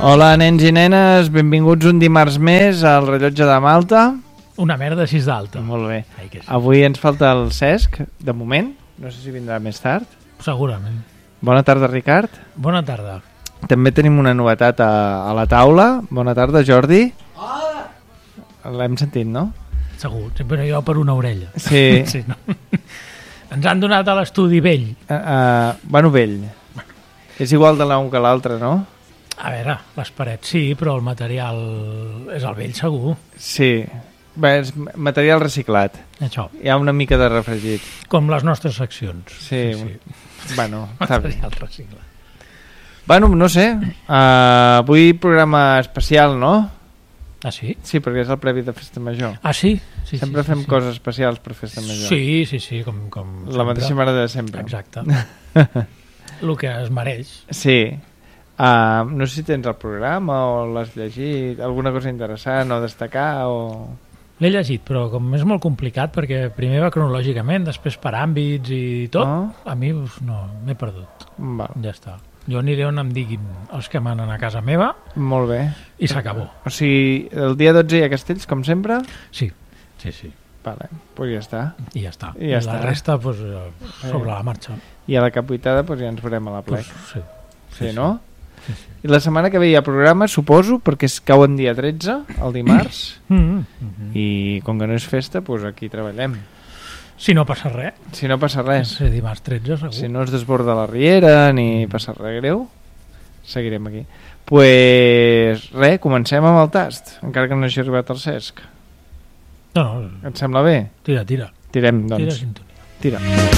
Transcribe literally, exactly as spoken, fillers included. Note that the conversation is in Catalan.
Hola, nens i nenes, benvinguts un dimarts més al Rellotge de Malta. Una merda així d'alta. Molt bé. Ai, que sí. Avui ens falta el Cesc, de moment. No sé si vindrà més tard. Segurament. Bona tarda, Ricard. Bona tarda. També tenim una novetat a, a la taula. Bona tarda, Jordi. Hola! L'hem sentit, no? Segur, sempre jo per una orella. Sí. Sí, no? Ens han donat a l'estudi vell. Uh, uh, bueno, vell. És igual de l'un que l'altre, no? A veure, les parets sí, però el material és el vell segur. Sí. Bé, és material reciclat. Això. Hi ha una mica de refregit. Com les nostres seccions. Sí. Sí, sí. Bueno, està bé. Material reciclat. Bueno, no sé. Uh, avui programa especial, no? Ah, sí? Sí, perquè és el previ de Festa Major. Ah, sí? sí sempre sí, fem sí, coses especials per Festa Major. Sí, sí, sí, com, com La sempre. mateixa mare de sempre. Exacte. El que es mereix. Sí. Uh, no sé si tens el programa o l'has llegit, alguna cosa interessant o destacar o... L'he llegit, però com és molt complicat, perquè primer va cronològicament, després per àmbits i tot, Oh. a mi uf, no, m'he perdut. Val. Ja està. Jo aniré on em diguin els que manen a casa meva Molt bé. i s'acabó. O sigui, el dia dotze hi ha castells, com sempre? Sí, sí, sí. Vale, pues ja està. I ja està. I ja I està. la resta, pues, sobre la marxa. I a la capuitada pues, ja ens veurem a la plec. Pues, sí. Sí, sí, no? Sí, sí. I la setmana que ve hi ha programa, suposo, perquè es cau en dia tretze, el dimarts, Mm -hmm. i com que no és festa, pues aquí treballem. Si no passa res. Si no passa res. És dimarts tretze, segur. Si no es desborda la riera ni passa res greu, seguirem aquí. Pues res, comencem amb el tast, encara que no hagi arribat el Cesc. No, no, Et sembla bé? tira, tira. Tirem, doncs. Tira sintonia. Tira.